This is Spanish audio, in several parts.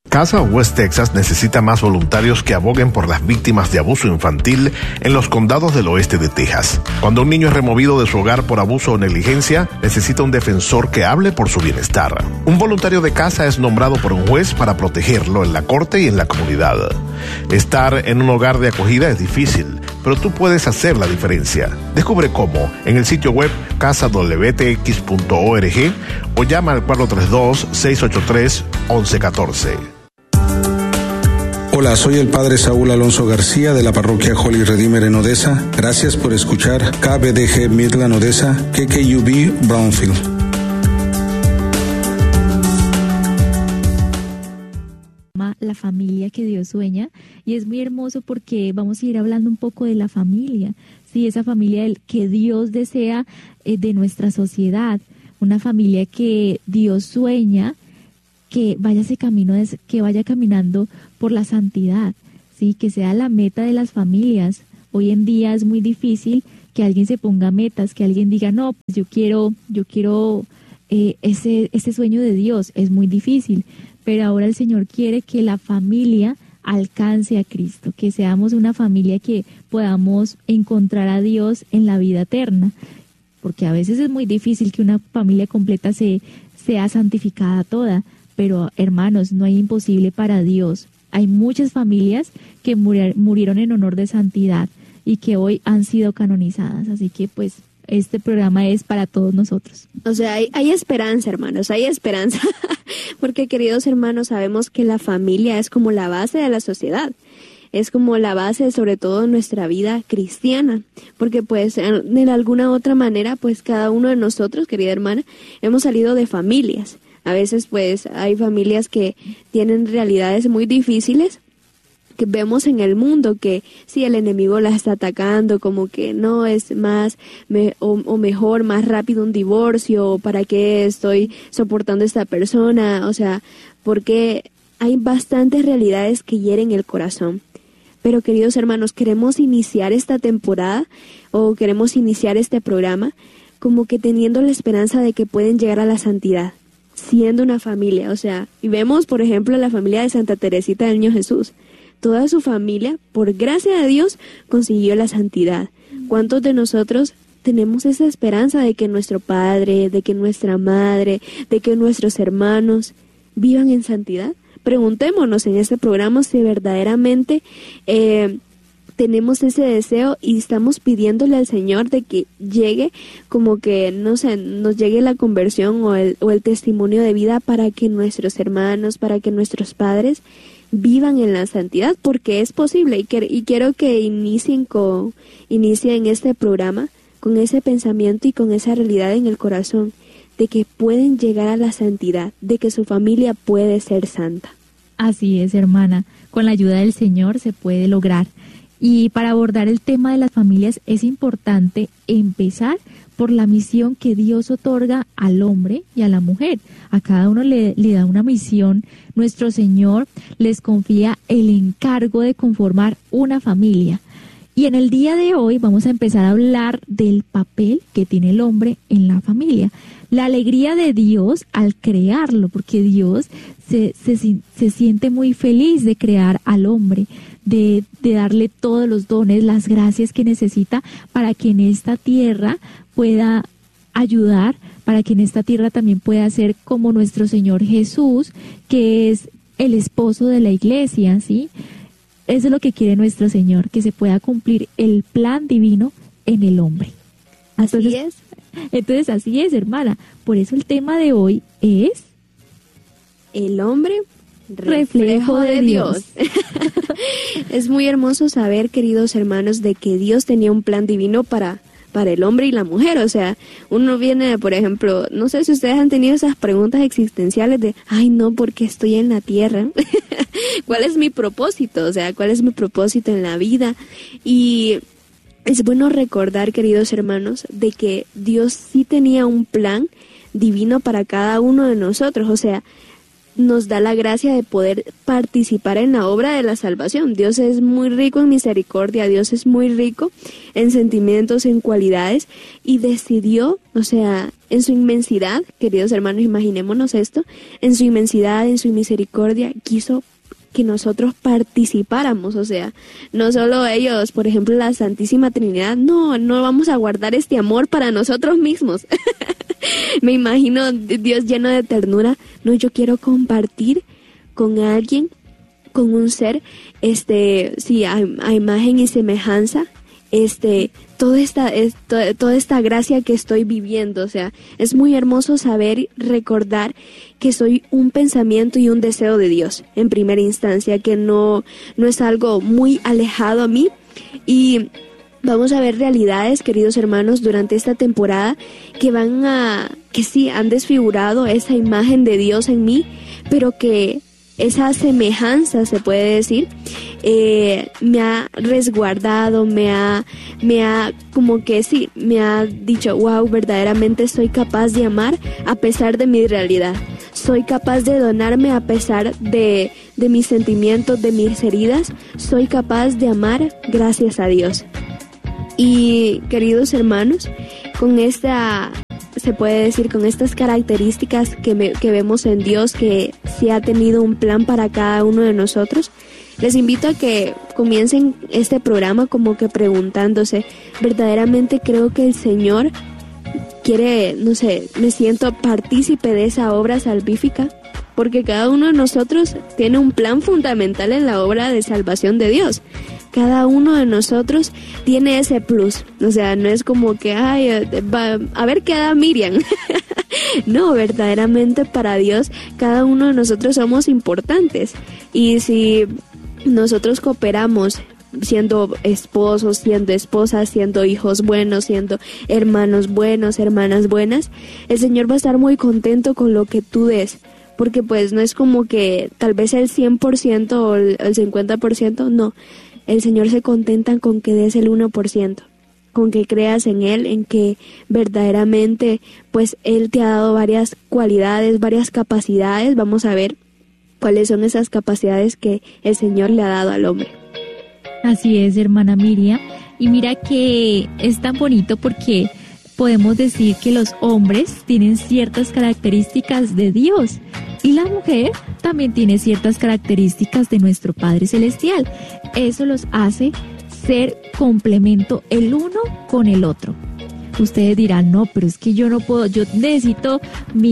Casa West Texas necesita más voluntarios que aboguen por las víctimas de abuso infantil en los condados del oeste de Texas. Cuando un niño es removido de su hogar por abuso o negligencia, necesita un defensor que hable por su bienestar. Un voluntario de casa es nombrado por un juez para protegerlo en la corte y en la comunidad. Estar en un hogar de acogida es difícil, pero tú puedes hacer la diferencia. Descubre cómo en el sitio web casadwtx.org o llama al 432-683-1114. Hola, soy el Padre Saúl Alonso García de la parroquia Holy Redeemer en Odessa. Gracias por escuchar KBDG Midland Odessa, KKUB Brownfield. La familia que Dios sueña, y es muy hermoso porque vamos a ir hablando un poco de la familia, sí, esa familia que Dios desea de nuestra sociedad, una familia que Dios sueña que vaya ese camino, que vaya caminando por la santidad, sí, que sea la meta de las familias. Hoy en día es muy difícil que alguien se ponga metas, que alguien diga, no, pues yo quiero ese sueño de Dios. Es muy difícil, pero ahora el Señor quiere que la familia alcance a Cristo, que seamos una familia que podamos encontrar a Dios en la vida eterna, porque a veces es muy difícil que una familia completa sea santificada toda, pero hermanos, no hay imposible para Dios. Hay muchas familias que murieron en honor de santidad y que hoy han sido canonizadas, así que pues este programa es para todos nosotros. O sea, hay esperanza, hermanos, hay esperanza, porque queridos hermanos, sabemos que la familia es como la base de la sociedad, es como la base sobre todo de nuestra vida cristiana, porque pues de alguna otra manera, pues cada uno de nosotros, querida hermana, hemos salido de familias. A veces pues hay familias que tienen realidades muy difíciles, que vemos en el mundo que si el enemigo las está atacando, como que no es más o mejor, más rápido un divorcio, ¿para qué estoy soportando a esta persona? O sea, porque hay bastantes realidades que hieren el corazón. Pero queridos hermanos, queremos iniciar esta temporada o queremos iniciar este programa como que teniendo la esperanza de que pueden llegar a la santidad, siendo una familia. O sea, y vemos por ejemplo la familia de Santa Teresita del Niño Jesús. Toda su familia, por gracia de Dios, consiguió la santidad. ¿Cuántos de nosotros tenemos esa esperanza de que nuestro padre, de que nuestra madre, de que nuestros hermanos vivan en santidad? Preguntémonos en este programa si verdaderamente tenemos ese deseo y estamos pidiéndole al Señor de que llegue, como que, no sé, nos llegue la conversión o el testimonio de vida para que nuestros hermanos, para que nuestros padres vivan en la santidad, porque es posible, y quiero que inicien este programa con ese pensamiento y con esa realidad en el corazón de que pueden llegar a la santidad, de que su familia puede ser santa. Así es, hermana, con la ayuda del Señor se puede lograr. Y para abordar el tema de las familias es importante empezar por la misión que Dios otorga al hombre y a la mujer. A cada uno le da una misión. Nuestro Señor les confía el encargo de conformar una familia. Y en el día de hoy vamos a empezar a hablar del papel que tiene el hombre en la familia. La alegría de Dios al crearlo, porque Dios se siente muy feliz de crear al hombre, de darle todos los dones, las gracias que necesita para que en esta tierra pueda ayudar, para que en esta tierra también pueda ser como nuestro Señor Jesús, que es el esposo de la iglesia, ¿sí? Eso es lo que quiere nuestro Señor, que se pueda cumplir el plan divino en el hombre. Entonces así es, hermana. Por eso el tema de hoy es el hombre reflejo de Dios. Es muy hermoso saber, queridos hermanos, de que Dios tenía un plan divino para el hombre y la mujer. O sea, uno viene, por ejemplo, no sé si ustedes han tenido esas preguntas existenciales de, ay no, ¿por qué estoy en la tierra? ¿Cuál es mi propósito? O sea, ¿cuál es mi propósito en la vida? Y es bueno recordar, queridos hermanos, de que Dios sí tenía un plan divino para cada uno de nosotros. O sea, nos da la gracia de poder participar en la obra de la salvación. Dios es muy rico en misericordia, Dios es muy rico en sentimientos, en cualidades, y decidió, o sea, en su inmensidad, queridos hermanos, imaginémonos esto, en su inmensidad, en su misericordia, quiso que nosotros participáramos, o sea, no solo ellos, por ejemplo, la Santísima Trinidad, no vamos a guardar este amor para nosotros mismos. Me imagino Dios lleno de ternura, no, yo quiero compartir con alguien, con un ser, sí, a imagen y semejanza, toda esta gracia que estoy viviendo. O sea, es muy hermoso saber, recordar que soy un pensamiento y un deseo de Dios en primera instancia, que no es algo muy alejado a mí. Y vamos a ver realidades, queridos hermanos, durante esta temporada que sí han desfigurado esa imagen de Dios en mí, pero que esa semejanza, se puede decir, me ha resguardado, me ha como que sí, me ha dicho, wow, verdaderamente soy capaz de amar a pesar de mi realidad. Soy capaz de donarme a pesar de mis sentimientos, de mis heridas. Soy capaz de amar gracias a Dios. Y queridos hermanos, con esta, se puede decir, con estas características que vemos en Dios, que sí ha tenido un plan para cada uno de nosotros, les invito a que comiencen este programa como que preguntándose, ¿verdaderamente creo que el Señor quiere, no sé, me siento partícipe de esa obra salvífica? Porque cada uno de nosotros tiene un plan fundamental en la obra de salvación de Dios. Cada uno de nosotros tiene ese plus. O sea, no es como que, a ver qué da Miriam. No, verdaderamente para Dios, cada uno de nosotros somos importantes. Y si nosotros cooperamos siendo esposos, siendo esposas, siendo hijos buenos, siendo hermanos buenos, hermanas buenas, el Señor va a estar muy contento con lo que tú des. Porque pues no es como que tal vez el 100% o el 50%, no. El Señor se contenta con que des el 1%, con que creas en Él, en que verdaderamente pues Él te ha dado varias cualidades, varias capacidades. Vamos a ver cuáles son esas capacidades que el Señor le ha dado al hombre. Así es, hermana Miriam. Y mira que es tan bonito porque podemos decir que los hombres tienen ciertas características de Dios y la mujer también tiene ciertas características de nuestro Padre Celestial. Eso los hace ser complemento el uno con el otro. Ustedes dirán, no, pero es que yo no puedo, yo necesito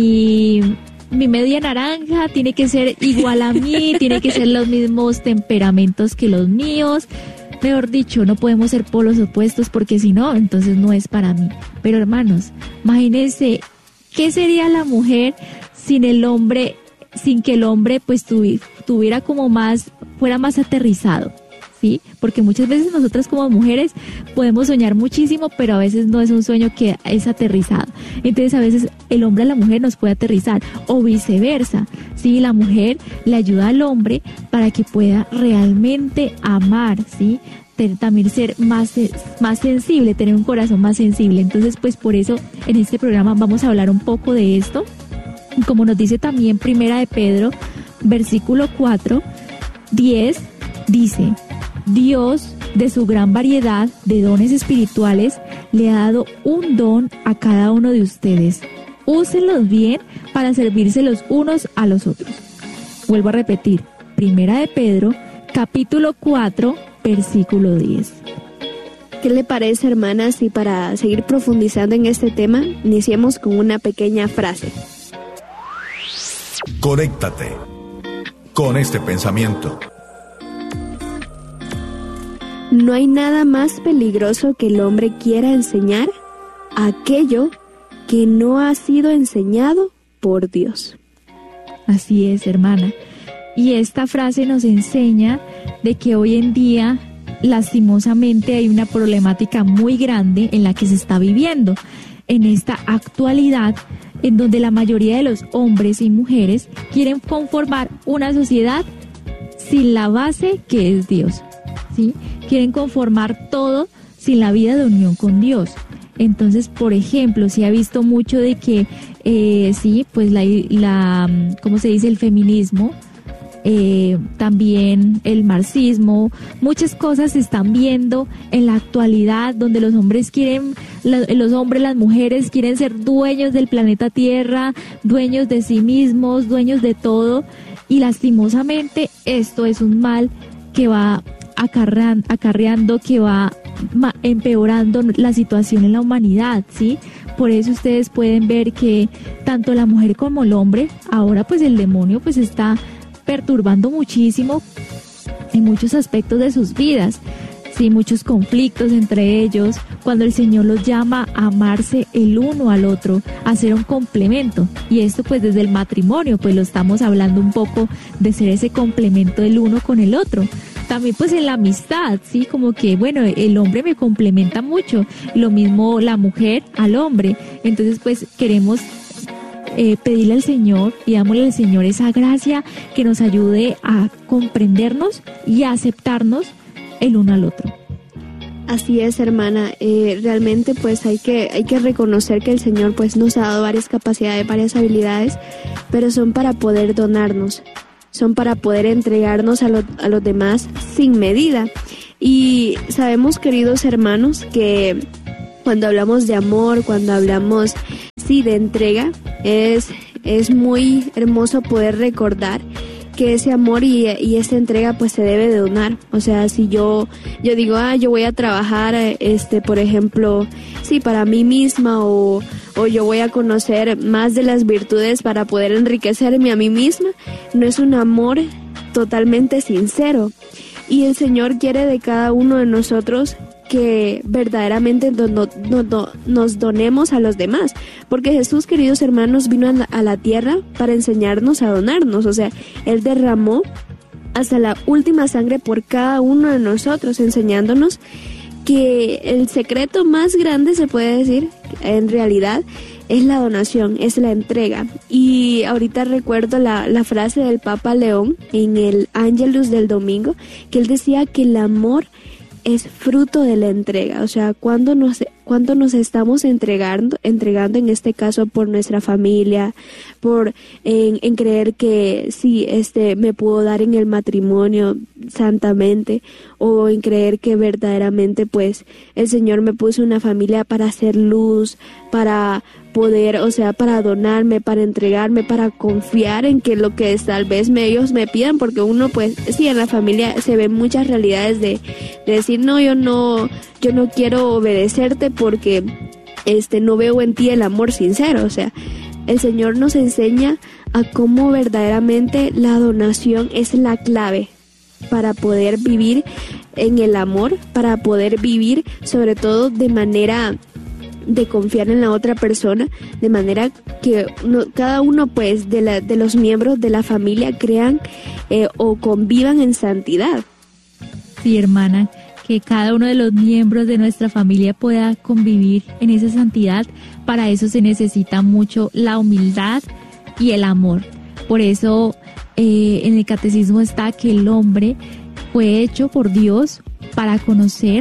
mi media naranja, tiene que ser igual a mí, tiene que ser los mismos temperamentos que los míos. Mejor dicho, no podemos ser polos opuestos porque si no, entonces no es para mí. Pero hermanos, imagínense, ¿qué sería la mujer sin el hombre, sin que el hombre pues tuviera como fuera más aterrizado? ¿Sí? Porque muchas veces nosotras como mujeres podemos soñar muchísimo, pero a veces no es un sueño que es aterrizado. Entonces a veces el hombre a la mujer nos puede aterrizar o viceversa. ¿Sí? La mujer le ayuda al hombre para que pueda realmente amar, ¿sí? También ser más sensible, tener un corazón más sensible. Entonces pues por eso en este programa vamos a hablar un poco de esto. Como nos dice también Primera de Pedro, versículo 4, 10, dice: Dios, de su gran variedad de dones espirituales, le ha dado un don a cada uno de ustedes. Úsenlos bien para servirse los unos a los otros. Vuelvo a repetir, Primera de Pedro, capítulo 4, versículo 10. ¿Qué le parece, hermanas? Y para seguir profundizando en este tema, iniciemos con una pequeña frase. Conéctate con este pensamiento. No hay nada más peligroso que el hombre quiera enseñar aquello que no ha sido enseñado por Dios. Así es, hermana. Y esta frase nos enseña de que hoy en día, lastimosamente, hay una problemática muy grande en la que se está viviendo. En esta actualidad, en donde la mayoría de los hombres y mujeres quieren conformar una sociedad sin la base que es Dios, ¿sí? Quieren conformar todo sin la vida de unión con Dios. Entonces, por ejemplo, se ha visto mucho de que, pues ¿cómo se dice? El feminismo, también el marxismo, muchas cosas se están viendo en la actualidad donde los hombres las mujeres quieren ser dueños del planeta Tierra, dueños de sí mismos, dueños de todo, y lastimosamente esto es un mal que va acarreando, que va empeorando la situación en la humanidad, ¿sí? Por eso ustedes pueden ver que tanto la mujer como el hombre, ahora pues el demonio pues está perturbando muchísimo en muchos aspectos de sus vidas, sí, muchos conflictos entre ellos, cuando el Señor los llama a amarse el uno al otro, a ser un complemento, y esto pues desde el matrimonio, pues lo estamos hablando un poco de ser ese complemento del uno con el otro. También pues en la amistad, sí, como que bueno, el hombre me complementa mucho, lo mismo la mujer al hombre, entonces pues queremos pedirle al Señor y dámosle al Señor esa gracia que nos ayude a comprendernos y a aceptarnos el uno al otro. Así es, hermana, realmente pues hay que reconocer que el Señor pues nos ha dado varias capacidades, varias habilidades, pero son para poder donarnos, son para poder entregarnos a los demás sin medida. Y sabemos, queridos hermanos, que cuando hablamos de amor, cuando hablamos de entrega, es muy hermoso poder recordar que ese amor y esta entrega pues se debe de donar. O sea, si yo digo, yo voy a trabajar, por ejemplo, para mí misma, o yo voy a conocer más de las virtudes para poder enriquecerme a mí misma, no es un amor totalmente sincero. Y el Señor quiere de cada uno de nosotros que verdaderamente nos donemos a los demás, porque Jesús, queridos hermanos, vino a la tierra para enseñarnos a donarnos. O sea, Él derramó hasta la última sangre por cada uno de nosotros, enseñándonos que el secreto más grande, se puede decir, en realidad, es la donación, es la entrega. Y ahorita recuerdo la frase del Papa León en el Ángelus del domingo, que él decía que el amor es fruto de la entrega. O sea, cuando nos estamos entregando en este caso por nuestra familia, en creer que sí, me puedo dar en el matrimonio santamente, o en creer que verdaderamente pues el Señor me puso una familia para hacer luz, para poder, o sea, para donarme, para entregarme, para confiar en que lo que tal vez ellos me pidan, porque uno pues sí, en la familia se ven muchas realidades de decir, no, yo no quiero obedecerte porque no veo en ti el amor sincero. O sea, el Señor nos enseña a cómo verdaderamente la donación es la clave para poder vivir en el amor, para poder vivir sobre todo de manera de confiar en la otra persona, de manera que cada uno pues de los miembros de la familia crean o convivan en santidad. Sí, hermana, que cada uno de los miembros de nuestra familia pueda convivir en esa santidad. Para eso se necesita mucho la humildad y el amor. Por eso en el catecismo está que el hombre fue hecho por Dios para conocer,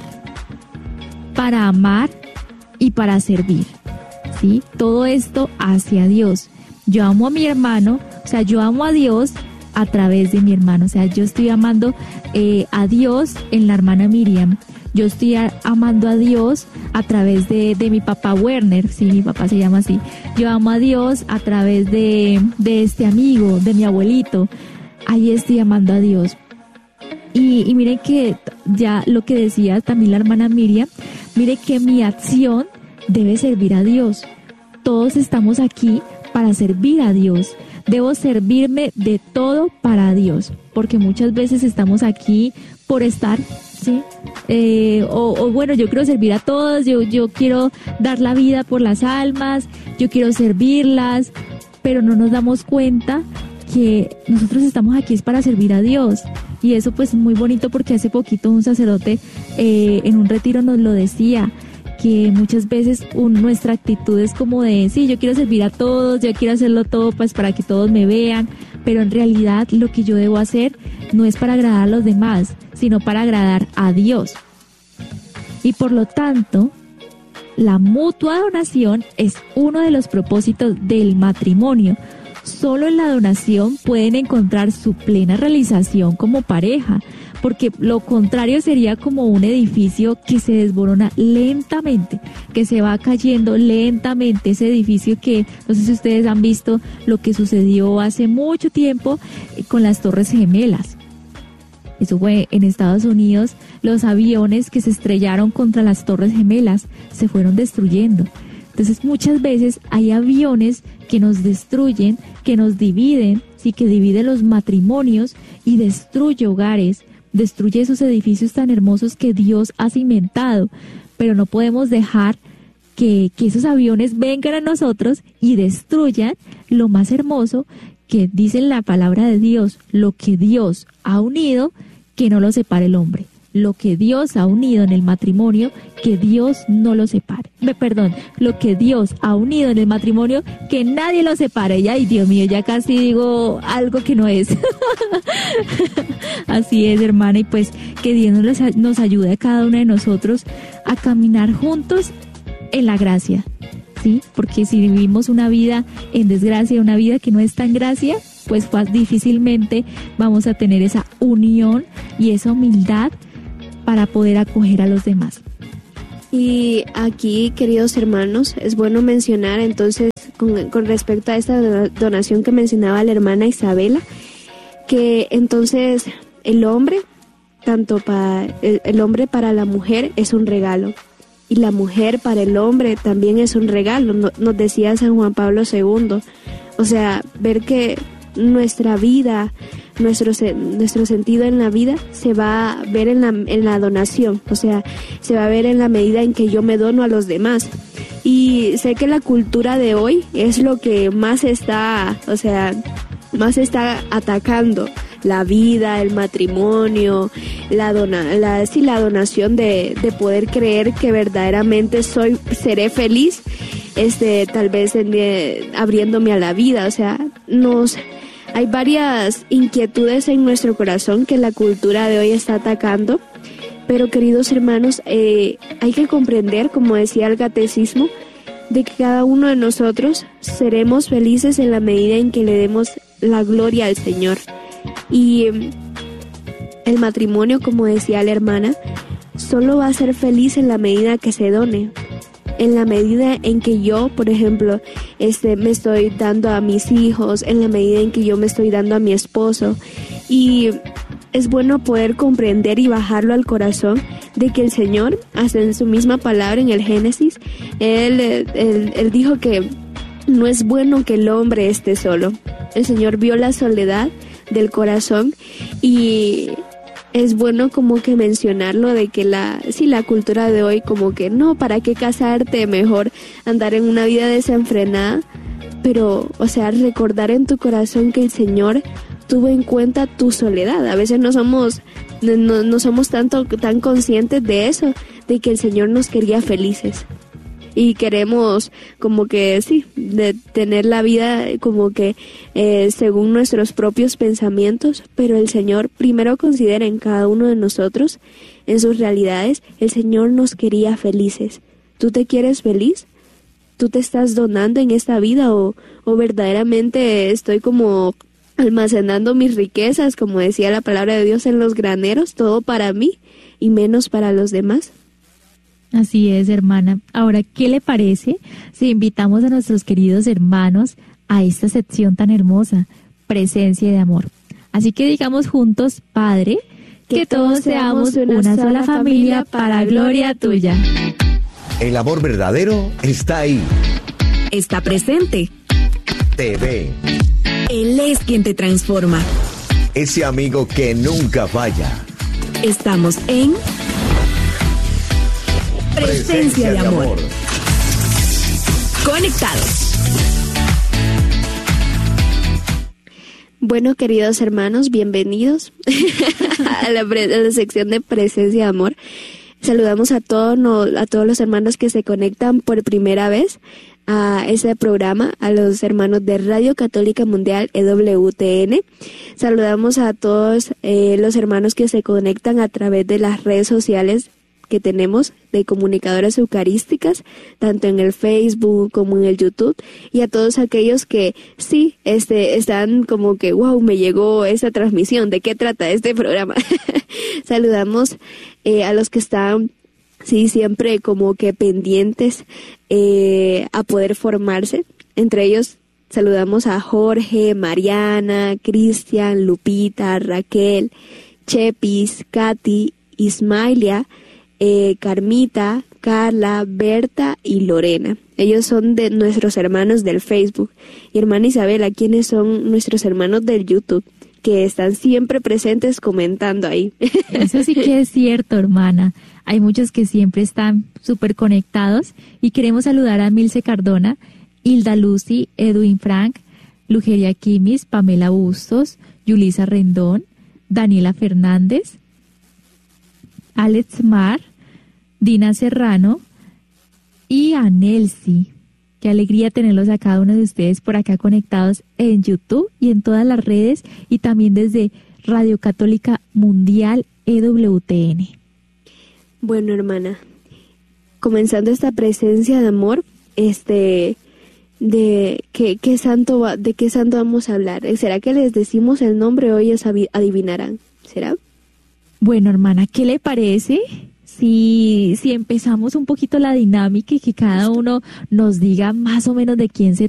para amar y para servir, ¿sí? Todo esto hacia Dios. Yo amo a mi hermano, o sea, yo amo a Dios a través de mi hermano. O sea, yo estoy amando a Dios en la hermana Miriam. Yo estoy amando a Dios a través de mi papá Werner, sí, mi papá se llama así. Yo amo a Dios a través de este amigo, de mi abuelito. Ahí estoy amando a Dios. Y miren que ya lo que decía también la hermana Miriam, mire que mi acción debe servir a Dios. Todos estamos aquí para servir a Dios. Debo servirme de todo para Dios, porque muchas veces estamos aquí por estar, ¿sí? O bueno, yo quiero servir a todos, yo quiero dar la vida por las almas, yo quiero servirlas, pero no nos damos cuenta que nosotros estamos aquí es para servir a Dios. Y eso pues es muy bonito, porque hace poquito un sacerdote en un retiro nos lo decía, que muchas veces nuestra actitud es como de, sí, yo quiero servir a todos, yo quiero hacerlo todo pues para que todos me vean, pero en realidad lo que yo debo hacer no es para agradar a los demás, sino para agradar a Dios. Y por lo tanto, la mutua donación es uno de los propósitos del matrimonio. Solo en la donación pueden encontrar su plena realización como pareja, porque lo contrario sería como un edificio que se desborona lentamente, que se va cayendo lentamente, ese edificio que no sé si ustedes han visto lo que sucedió hace mucho tiempo con las Torres Gemelas. Eso fue en Estados Unidos, los aviones que se estrellaron contra las Torres Gemelas se fueron destruyendo. Entonces muchas veces hay aviones que nos destruyen, que nos dividen, sí, que dividen los matrimonios y destruye hogares, destruye esos edificios tan hermosos que Dios ha cimentado, pero no podemos dejar que esos aviones vengan a nosotros y destruyan lo más hermoso que dice la palabra de Dios, lo que Dios ha unido, que no lo separe el hombre. Lo que Dios ha unido en el matrimonio, que Dios no lo separe. Lo que Dios ha unido en el matrimonio, que nadie lo separe. Y ay, Dios mío, ya casi digo algo que no es. Así es, hermana, y pues que Dios nos ayude a cada uno de nosotros a caminar juntos en la gracia, ¿sí? Porque si vivimos una vida en desgracia, una vida que no está en gracia, pues difícilmente vamos a tener esa unión y esa humildad para poder acoger a los demás. Y aquí, queridos hermanos, es bueno mencionar entonces con respecto a esta donación que mencionaba la hermana Isabela, que entonces el hombre, tanto para el hombre para la mujer es un regalo, y la mujer para el hombre también es un regalo, nos decía San Juan Pablo II. O sea, ver que nuestra vida, nuestro sentido en la vida se va a ver en la donación, o sea, se va a ver en la medida en que yo me dono a los demás. Y sé que la cultura de hoy es lo que más está atacando la vida, el matrimonio, la donación de poder creer que verdaderamente seré feliz, tal vez abriéndome a la vida. O sea, hay varias inquietudes en nuestro corazón que la cultura de hoy está atacando, pero queridos hermanos, hay que comprender, como decía el catecismo, de que cada uno de nosotros seremos felices en la medida en que le demos la gloria al Señor. Y el matrimonio, como decía la hermana, solo va a ser feliz en la medida que se done. En la medida en que yo, por ejemplo, me estoy dando a mis hijos, en la medida en que yo me estoy dando a mi esposo. Y es bueno poder comprender y bajarlo al corazón de que el Señor, hasta en su misma palabra en el Génesis, Él dijo que no es bueno que el hombre esté solo. El Señor vio la soledad del corazón y es bueno como que mencionarlo de que la cultura de hoy como que no, ¿para qué casarte? Mejor andar en una vida desenfrenada. Pero, o sea, recordar en tu corazón que el Señor tuvo en cuenta tu soledad. A veces no somos tan conscientes de eso, de que el Señor nos quería felices. Y queremos como que de tener la vida como que según nuestros propios pensamientos, pero el Señor primero considera en cada uno de nosotros, en sus realidades, el Señor nos quería felices. ¿Tú te quieres feliz? ¿Tú te estás donando en esta vida o verdaderamente estoy como almacenando mis riquezas, como decía la palabra de Dios, en los graneros, todo para mí y menos para los demás? Así es, hermana. Ahora, ¿qué le parece si invitamos a nuestros queridos hermanos a esta sección tan hermosa, Presencia de Amor? Así que digamos juntos, Padre, que todos seamos una sola familia para gloria tuya. El amor verdadero está ahí. Está presente. Te ve. Él es quien te transforma. Ese amigo que nunca falla. Estamos en Presencia de Amor. Conectados. Bueno, queridos hermanos, bienvenidos a la sección de Presencia de Amor. Saludamos a todos los hermanos que se conectan por primera vez a este programa, a los hermanos de Radio Católica Mundial EWTN. Saludamos a todos los hermanos que se conectan a través de las redes sociales que tenemos de comunicadoras eucarísticas, tanto en el Facebook como en el YouTube, y a todos aquellos que sí están como que, wow, me llegó esa transmisión, ¿de qué trata este programa? Saludamos a los que están, sí, siempre como que pendientes a poder formarse. Entre ellos saludamos a Jorge, Mariana, Cristian, Lupita, Raquel, Chepis, Katy, Ismailia, Carmita, Carla, Berta y Lorena. Ellos son de nuestros hermanos del Facebook. Y hermana Isabela, ¿quiénes son nuestros hermanos del YouTube? Que están siempre presentes comentando ahí. Eso sí que es cierto, hermana. Hay muchos que siempre están súper conectados y queremos saludar a Milce Cardona, Hilda Lucy, Edwin Frank, Lugeria Quimis, Pamela Bustos, Yulisa Rendón, Daniela Fernández, Alex Mar, Dina Serrano y a Nelsi. Qué alegría tenerlos a cada uno de ustedes por acá conectados en YouTube y en todas las redes y también desde Radio Católica Mundial EWTN. Bueno, hermana, comenzando esta presencia de amor, ¿de qué santo vamos a hablar? ¿Será que les decimos el nombre o ellos adivinarán? ¿Será? Bueno, hermana, ¿qué le parece si empezamos un poquito la dinámica y que cada uno nos diga más o menos de quién se